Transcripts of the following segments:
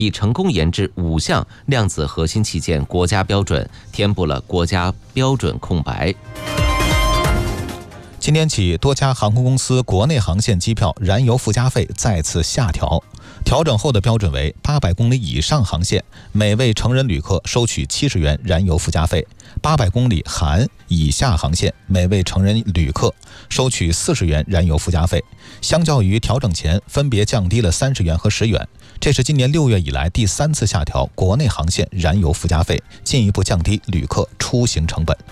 已成功研制5项量子核心器件国家标准，填补了国家标准空白。 今天起，多家航空公司国内航线机票燃油附加费再次下调，调整后的标准为800公里以上航线，每位成人旅客收取70元燃油附加费；800公里含以下航线，每位成人旅客收取40元燃油附加费。相较于调整前，分别降低了30元和10元。这是今年6月以来第3次下调国内航线燃油附加费，进一步降低旅客出行成本。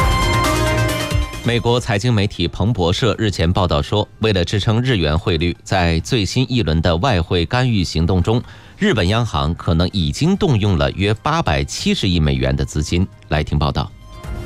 美国财经媒体彭博社日前报道说，为了支撑日元汇率，在最新一轮的外汇干预行动中，日本央行可能已经动用了约870亿美元的资金。来听报道。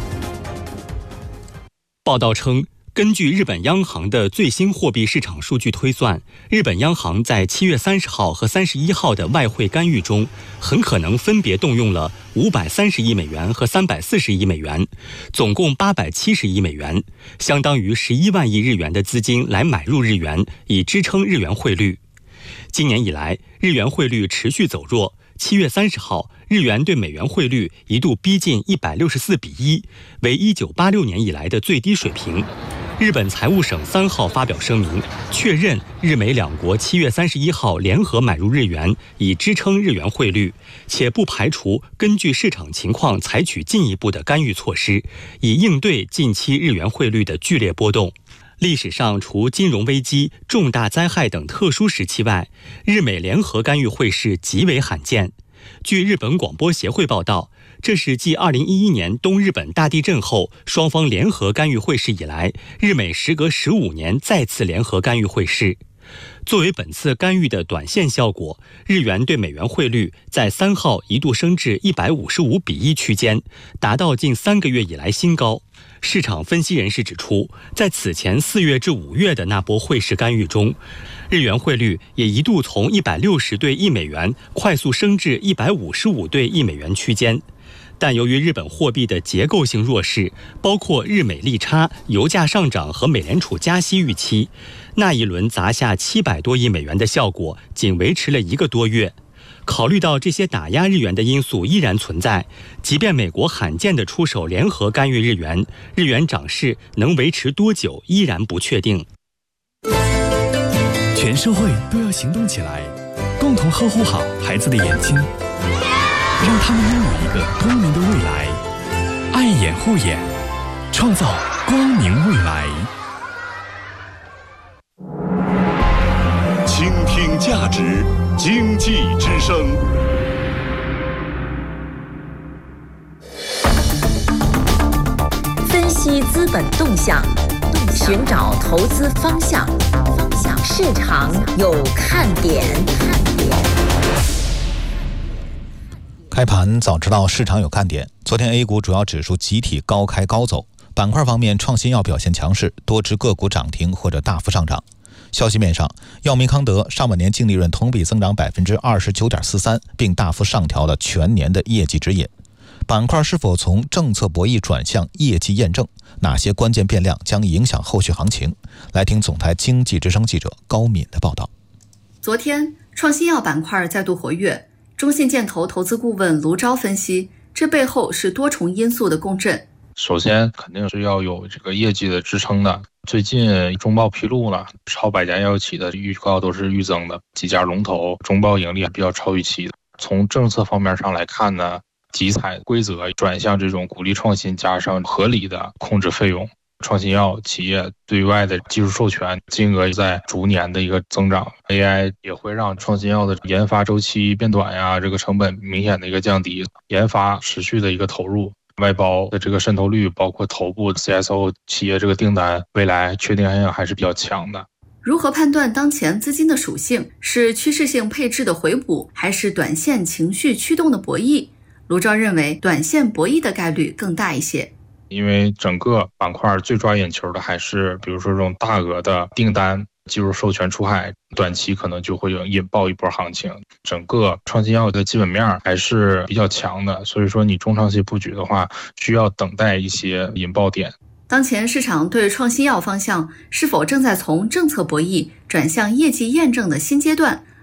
报道称，根据日本央行的最新货币市场数据推算，日本央行在7月30号和31号的外汇干预中，很可能分别动用了530亿美元和340亿美元，总共870亿美元，相当于11万亿日元的资金来买入日元，以支撑日元汇率。今年以来，日元汇率持续走弱。7月30号，日元对美元汇率一度逼近164比1，为1986年以来的最低水平。日本财务省3号发表声明，确认日美两国7月31号联合买入日元，以支撑日元汇率，且不排除根据市场情况采取进一步的干预措施，以应对近期日元汇率的剧烈波动。历史上，除金融危机、重大灾害等特殊时期外，日美联合干预汇市极为罕见。据日本广播协会报道，这是继2011年东日本大地震后双方联合干预汇市以来，日美时隔15年再次联合干预汇市。作为本次干预的短线效果，日元对美元汇率在3号一度升至155比1区间，达到近3个月以来新高。市场分析人士指出，在此前4月至5月的那波汇市干预中，日元汇率也一度从160对1美元快速升至155对1美元区间。但由于日本货币的结构性弱势，包括日美利差、油价上涨和美联储加息预期，那一轮砸下700多亿美元的效果仅维持了1个多月。考虑到这些打压日元的因素依然存在，即便美国罕见地出手联合干预日元，日元涨势能维持多久依然不确定。 全社会都要行动起来，共同呵护好孩子的眼睛，让他们拥有一个光明的未来。爱眼护眼，创造光明未来。 倾听价值，经济之声。 分析资本动向，寻找投资方向，市场有看点。 开盘早知道市场有看点。昨天 A 股主要指数集体高开高走，板块方面创新药表现强势，多只个股涨停或者大幅上涨。消息面上，药明康德上半年净利润同比增长 29.43%， 并大幅上调了全年的业绩指引。板块是否从政策博弈转向业绩验证？哪些关键变量将影响后续行情？来听总台经济之声记者高敏的报道。 昨天，创新药板块再度活跃。中信建投投资顾问卢钊分析，这背后是多重因素的共振。 首先肯定是要有这个业绩的支撑的。最近中报披露了，超100家药企的预告都是预增的，几家龙头中报盈利还比较超预期的。从政策方面上来看呢，集采规则转向这种鼓励创新，加上合理的控制费用。创新药企业对外的技术授权金额在逐年的一个增长， AI 也会让创新药的研发周期变短呀，这个成本明显的一个降低，研发持续的一个投入，外包的这个渗透率，包括头部 CSO 企业这个订单，未来确定性还是比较强的。 如何判断当前资金的属性，是趋势性配置的回补，还是短线情绪驱动的博弈？卢钊认为短线博弈的概率更大一些。 因为整个板块最抓眼球的还是比如说这种大额的订单技术授权出海，短期可能就会有引爆一波行情。整个创新药的基本面还是比较强的，所以说你中长期布局的话，需要等待一些引爆点。 当前市场对创新药方向是否正在从政策博弈转向业绩验证的新阶段？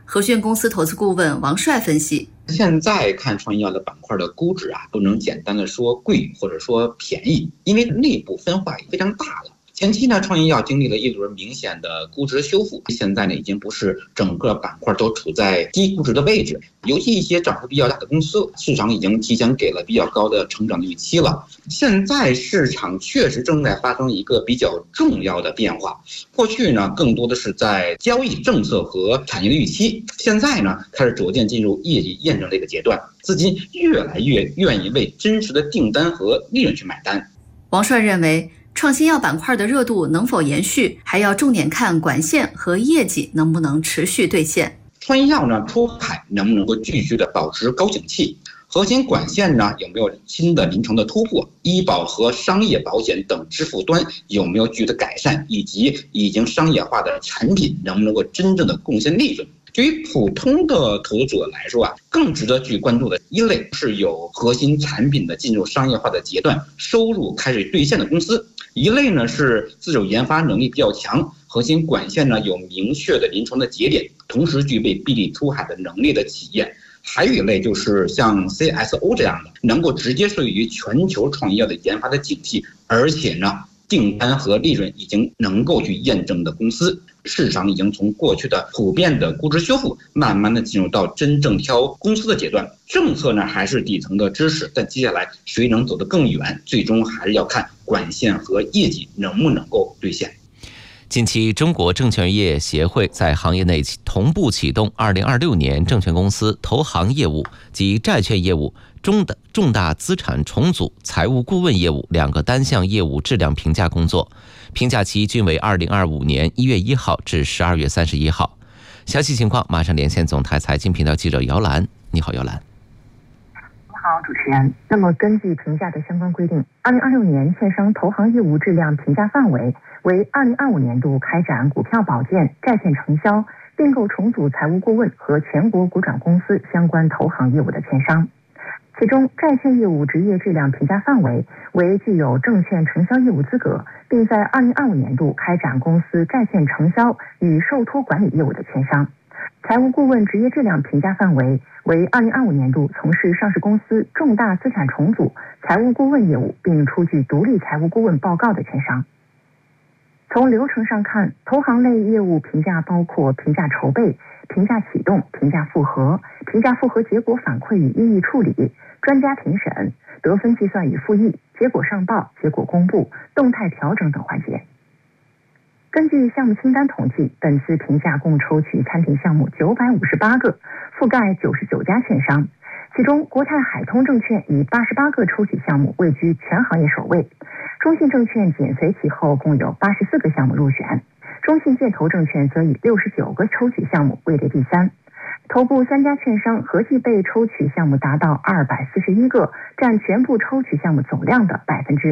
和讯公司投资顾问王帅分析， 现在看创医药的板块的估值不能简单的说贵或者说便宜，因为内部分化也非常大了。前期呢，创医药经历了一轮明显的估值修复，现在呢已经不是整个板块都处在低估值的位置，尤其一些涨幅比较大的公司，市场已经提前给了比较高的成长的预期了。现在市场确实正在发生一个比较重要的变化，过去呢更多的是在交易政策和产业的预期，现在呢开始逐渐进入业绩验证的一个阶段，资金越来越愿意为真实的订单和利润去买单。 王帅认为，创新药板块的热度能否延续，还要重点看管线和业绩能不能持续兑现。 创医药呢，出海能不能够继续的保持高景气？核心管线呢，有没有新的临床的突破？医保和商业保险等支付端有没有具体的改善？以及已经商业化的产品能不能够真正的贡献利润？对于普通的投资者来说更值得去关注的一类是有核心产品的进入商业化的阶段，收入开始兑现的公司。一类呢是自主研发能力比较强，核心管线呢有明确的临床的节点，同时具备闭地出海的能力的企业。还有一类就是像 CSO 这样的，能够直接受益于全球创医药的研发的景气，而且呢订单和利润已经能够去验证的公司。市场已经从过去的普遍的估值修复，慢慢的进入到真正挑公司的阶段。政策呢还是底层的支持，但接下来谁能走得更远，最终还是要看管线和业绩能不能够兑现。 近期，中国证券业协会在行业内同步启动2026年证券公司投行业务及债券业务、重大资产重组、财务顾问业务2个单项业务质量评价工作，评价期均为2025年1月1号至12月31号。详细情况马上连线总台财经频道记者姚兰。你好，姚兰。 你好，主持人。那么根据评价的相关规定，2026年券商投行业务质量评价范围为2025年度开展股票保荐、债券承销、并购重组财务顾问和全国股转公司相关投行业务的券商。其中，债券业务职业质量评价范围为具有证券承销业务资格，并在2025年度开展公司债券承销与受托管理业务的券商。财务顾问职业质量评价范围为2025年度从事上市公司重大资产重组、财务顾问业务并出具独立财务顾问报告的券商。从流程上看，投行类业务评价包括评价筹备、评价启动、评价复核、评价复核结果反馈与异议处理、专家评审、得分计算与复议、结果上报、结果公布、动态调整等环节。根据项目清单统计，本次评价共抽取参评项目958个，覆盖99家券商，其中国泰海通证券以88个抽取项目位居全行业首位，中信证券紧随其后，共有84个项目入选，中信建投证券则以69个抽取项目位列第3。头部3家券商合计被抽取项目达到241个，占全部抽取项目总量的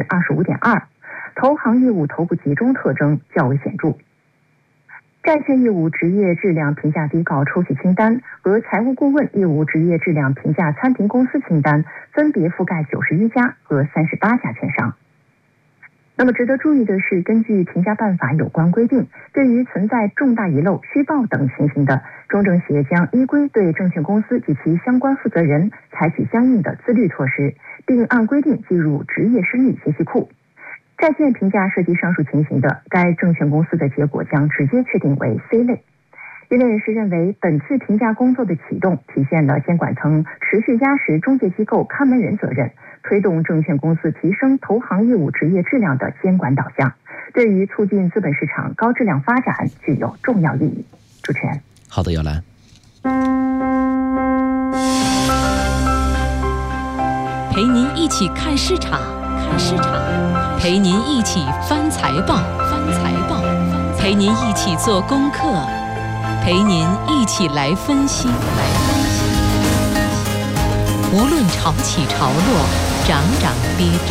25.2%。投行业务头部集中特征较为显著。债券业务职业质量评价低稿抽取清单和财务顾问业务职业质量评价参评公司清单分别覆盖91家和38家券商。那么值得注意的是，根据评价办法有关规定，对于存在重大遗漏、虚报等情形的，中证协将依规对证券公司及其相关负责人采取相应的自律措施，并按规定记入职业声誉信息库。债券评价涉及上述情形的，该证券公司的结果将直接确定为 C 类。业内人士认为，本次评价工作的启动体现了监管层持续压实中介机构看门人责任，推动证券公司提升投行业务职业质量的监管导向，对于促进资本市场高质量发展具有重要意义。主持人。 好的，姚兰。 陪您一起看市场，陪您一起翻财报，陪您一起做功课，陪您一起来分析。无论潮起潮落，涨涨跌跌，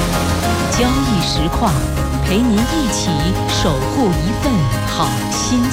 交易实况，陪您一起守护一份好心情。